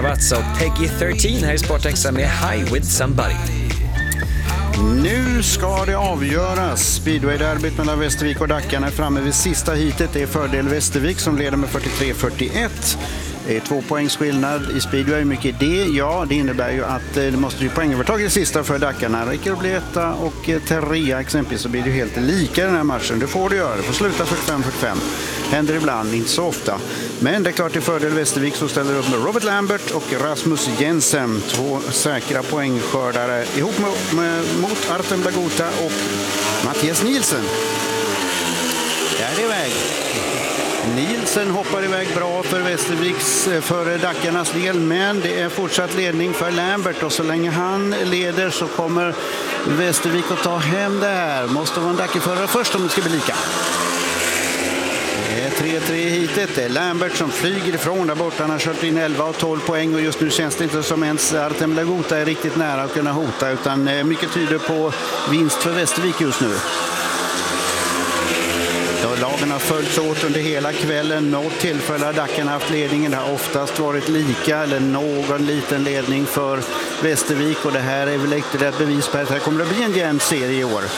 Och Peggy 13 här i Sportextra med High With Somebody. Nu ska det avgöras. Speedway-derbyt mellan Västervik och Dackarna är framme vid sista heatet. Det är fördel Västervik som leder med 43-41. Det är 2 poängs skillnad i speedway. Hur mycket är det? Ja, det innebär ju att det måste bli poängövertag i sista för Dackarna. Räcker att bli 1 och 3 exempelvis så blir det helt lika i den här matchen. Det får det göra. Det får sluta 45-45. Händer ibland, inte så ofta. Men det är klart till fördel Västervik som ställer upp med Robert Lambert och Rasmus Jensen. 2 säkra poängskördare ihop mot Artem Blaguta och Mattias Nielsen. Där är det iväg. Nielsen hoppar iväg bra för Västerviks, för Dackarnas del, men det är fortsatt ledning för Lambert och så länge han leder så kommer Västervik att ta hem det här. Måste vara en Dackeförare först om det ska bli lika. Det är 3-3 hitet. Det är Lambert som flyger ifrån där borta. Han har kört in 11 och 12 poäng och just nu känns det inte som ens Artem Blaguta är riktigt nära att kunna hota, utan mycket tyder på vinst för Västervik just nu. Lagen har följts åt under hela kvällen. Något tillfälle har Dackarna haft ledningen. Det har oftast varit lika eller någon liten ledning för Västervik. Och det här är väl ett bevis på att det här kommer att bli en jämn serie i år.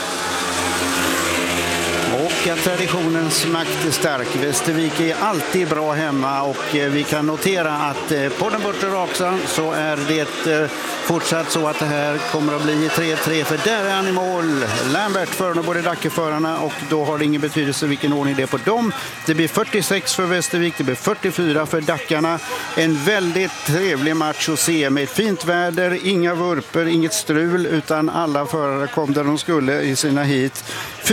Och att traditionens makt är stark. Västervik är alltid bra hemma och vi kan notera att på den bortre raksan så är det fortsatt så att det här kommer att bli 3-3, för där är han i mål. Lambert för både Dackeförarna och då har det ingen betydelse vilken ordning det är på dem. Det blir 46 för Västervik, det blir 44 för Dackarna. En väldigt trevlig match att se med fint väder, inga vurper, inget strul, utan alla förare kom där de skulle i sina hit.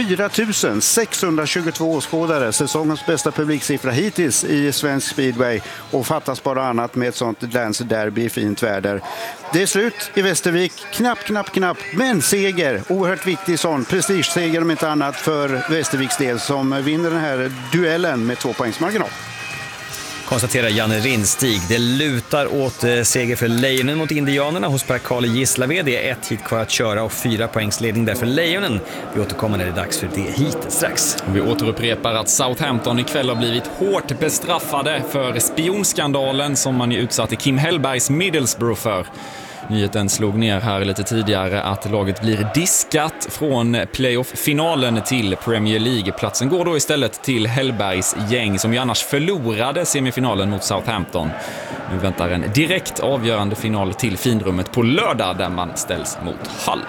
4622 åskådare, säsongens bästa publiksiffra hittills i svensk speedway, och fattas bara annat med ett sånt Dance Derby i fint väder. Det är slut i Västervik, knapp, men seger, oerhört viktig sån, prestigeseger om inte annat för Västerviks del som vinner den här duellen med 2 poängs marginal. Konstaterar Janne Rinstig. Det lutar åt seger för Lejonen mot Indianerna hos Per-Karl i Gislaved. Det är 1 hit kvar att köra och 4 poängs ledning där för Lejonen. Vi återkommer när det är dags för det hit strax. Vi återupprepar att Southampton ikväll har blivit hårt bestraffade för spionskandalen som man utsatte Kim Hellbergs Middlesbrough för. Nyheten slog ner här lite tidigare att laget blir diskat från playoff-finalen till Premier League. Platsen går då istället till Hellbergs gäng som ju annars förlorade semifinalen mot Southampton. Nu väntar en direkt avgörande final till finrummet på lördag där man ställs mot Hull.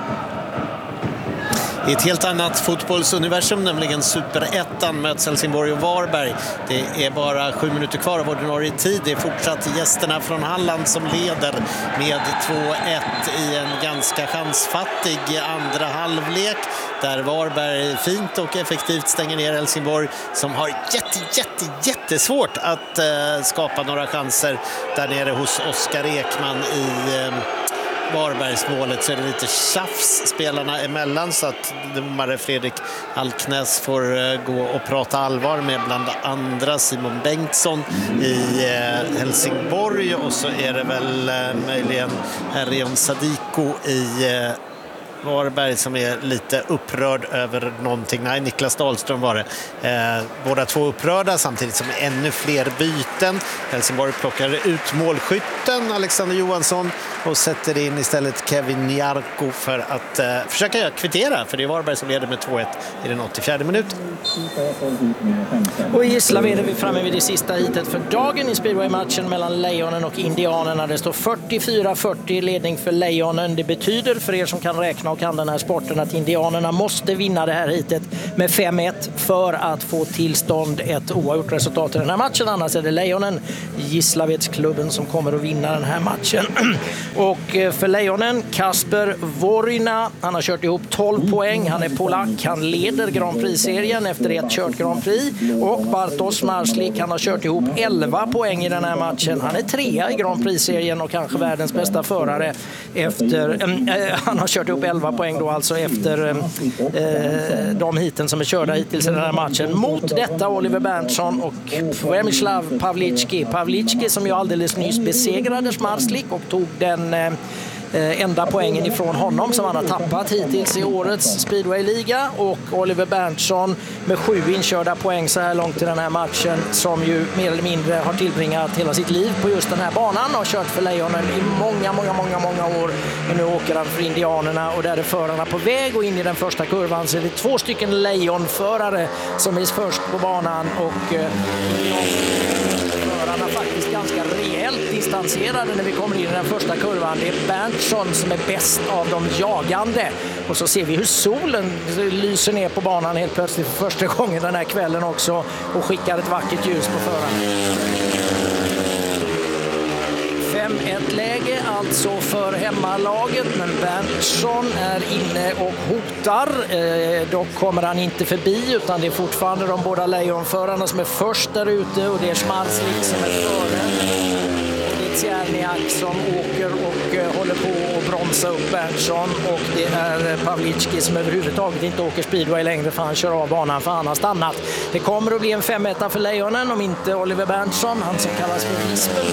I ett helt annat fotbollsuniversum, nämligen Superettan, möts Helsingborg och Varberg. Det är bara 7 minuter kvar av ordinarie tid. Det är fortsatt gästerna från Halland som leder med 2-1 i en ganska chansfattig andra halvlek, där Varberg fint och effektivt stänger ner Helsingborg som har jättesvårt att skapa några chanser där nere hos Oskar Ekman i Varbergsmålet. Så är det lite tjafs spelarna emellan, så att domare Fredrik Alknäs får gå och prata allvar med bland andra Simon Bengtsson i Helsingborg, och så är det väl möjligen Herrion Sadiko i Varberg som är lite upprörd över någonting. Nej, Niklas Dahlström var det. Båda två upprörda samtidigt som ännu fler byten. Helsingborg plockar ut målskytten Alexander Johansson och sätter in istället Kevin Jarko för att försöka kvittera, för det är Varberg som leder med 2-1 i den 84:e minuten. Och i Gislaved är vi framme vid det sista hitet för dagen i speedway-matchen mellan Lejonen och Indianerna. Det står 44-40 ledning för Lejonen. Det betyder för er som kan räkna och kan den här sporten att Indianerna måste vinna det här hitet med 5-1 för att få tillstånd ett oavgjort resultat i den här matchen. Annars är det Lejonen, Gislavedsklubben, som kommer att vinna den här matchen. Och för Lejonen, Kasper Vorina, han har kört ihop 12 poäng. Han är polack, han leder Grand Prix-serien efter ett kört Grand Prix. Och Bartosz Marslik, han har kört ihop 11 poäng i den här matchen. Han är 3 i Grand Prix-serien och kanske världens bästa förare efter, han har kört ihop 11 poäng då alltså efter de hiten som är körda hittills i den här matchen. Mot detta Oliver Berntsson och Przemysław Pawlicki som ju alldeles nyss besegrade Marslik och tog den enda poängen ifrån honom som han har tappat hittills i årets speedway-liga, och Oliver Berntsson med 7 inkörda poäng så här långt i den här matchen, som ju mer eller mindre har tillbringat hela sitt liv på just den här banan och har kört för Lejonen i många år. Men nu åker han för Indianerna, och där är förarna på väg och in i den första kurvan, så är det 2 stycken Lejonförare som är först på banan, och förarna faktiskt ganska rejält distanserade när vi kommer in i den första kurvan. Det är Berntsson som är bäst av de jagande, och så ser vi hur solen lyser ner på banan helt plötsligt för första gången den här kvällen också, och skickar ett vackert ljus på förarna. 5-1-läge alltså för hemmalaget, men Berntsson är inne och hotar. Dock kommer han inte förbi, utan det är fortfarande de båda Lejonförarna som är först där ute, och det är Schmalzlich som är före. Och det är Cierniak som åker och håller på att bromsa upp Berntsson, och det är Pawlicki som överhuvudtaget inte åker speedway längre för han kör av banan för han har stannat. Det kommer att bli en 5-1 för Lejonen om inte Oliver Berntsson, han som kallas för Lisbeth,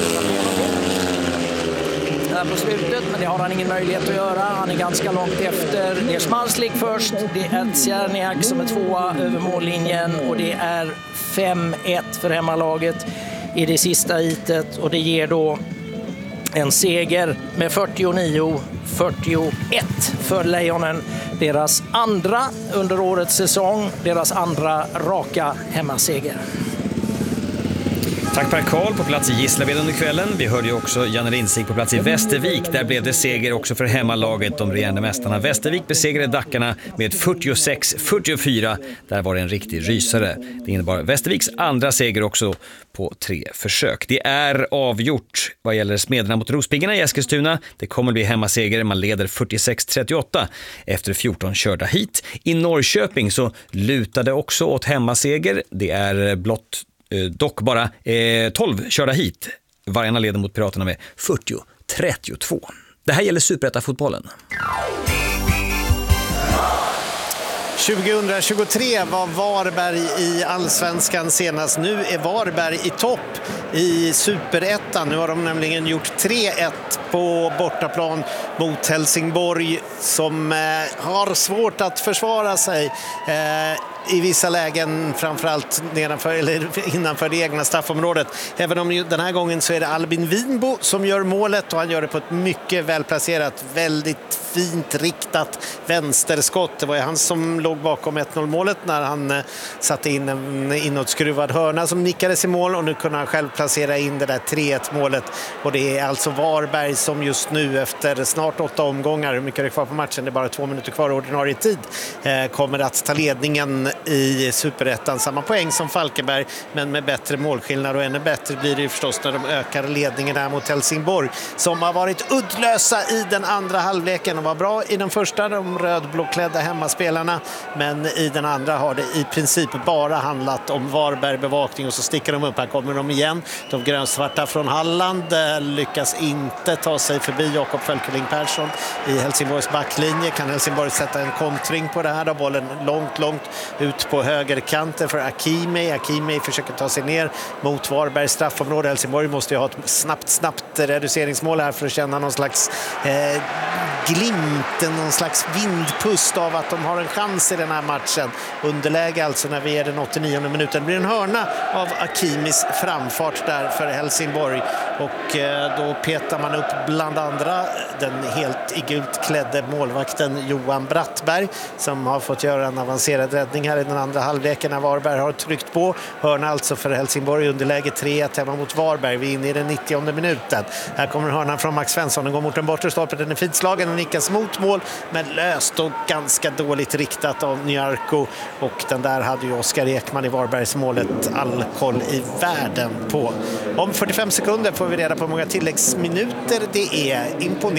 på slutet, men det har han ingen möjlighet att göra. Han är ganska långt efter. Det är Schmalzlich först, det är Cierniak som är 2 över mållinjen, och det är 5-1 för hemmalaget i det sista heatet, och det ger då en seger med 49-41 för Lejonen. Deras andra under årets säsong, deras andra raka hemmaseger. Tack Per Karl på plats i Gislaved under kvällen. Vi hörde ju också Janne Rindstig på plats i Västervik. Där blev det seger också för hemmalaget, de regerande mästarna. Västervik besegrade Dackarna med 46-44. Där var det en riktig rysare. Det innebar Västerviks andra seger också på 3 försök. Det är avgjort vad gäller Smederna mot Rospiggarna i Eskilstuna. Det kommer bli hemmaseger. Man leder 46-38 efter 14 körda hit. I Norrköping så lutade också åt hemmaseger. Det är blott dock bara 12 körda hit. Vargarna leder mot Piraterna med 40-32. Det här gäller Superetta-fotbollen. 2023 var Varberg i Allsvenskan senast. Nu är Varberg i topp i Superettan. Nu har de nämligen gjort 3-1 på bortaplan mot Helsingborg, som har svårt att försvara sig i vissa lägen, framförallt nedanför eller innanför det egna straffområdet. Även om den här gången så är det Albin Winbo som gör målet, och han gör det på ett mycket välplacerat, väldigt fint riktat vänsterskott. Det var ju han som låg bakom 1-0-målet när han satte in en inåtskruvad hörna som nickades i mål, och nu kunde han själv placera in det där 3-1-målet. Och det är alltså Varberg som just nu efter snart 8 omgångar, hur mycket är det kvar på matchen, det är bara 2 minuter kvar ordinarie tid, kommer att ta ledningen i Superettan. Samma poäng som Falkenberg, men med bättre målskillnad, och ännu bättre blir det ju förstås när de ökar ledningen där mot Helsingborg, som har varit uddlösa i den andra halvleken. De var bra i den första, de rödblåklädda hemmaspelarna, men i den andra har det i princip bara handlat om Varberg-bevakning, och så sticker de upp. Här kommer de igen. De grönsvarta från Halland lyckas inte ta sig förbi Jakob Fölkeling Persson i Helsingborgs backlinje. Kan Helsingborg sätta en kontring på det här då? Bollen långt ut på högerkanten för Akimi. Akimi försöker ta sig ner mot Varbergs straffområde. Helsingborg måste ju ha ett snabbt reduceringsmål här för att känna någon slags glimten, någon slags vindpust av att de har en chans i den här matchen. Underläge alltså när vi är den 89:e minuten. Det blir en hörna av Akimis framfart där för Helsingborg, och då petar man upp bland andra den helt i gult klädde målvakten Johan Brattberg, som har fått göra en avancerad räddning här i den andra halvleken när Varberg har tryckt på. Hörna alltså för Helsingborg, underläge 3-1 hemma mot Varberg. Vi är inne i den 90:e minuten. Här kommer hörnan från Max Svensson. Den går mot den bortre stolpen. Den är fint slagen och nickas mot mål, men löst och ganska dåligt riktat av Nyarko, och den där hade ju Oskar Ekman i Varbergs målet all koll i världen på. Om 45 sekunder får vi reda på hur många tilläggsminuter det är. Imponerande.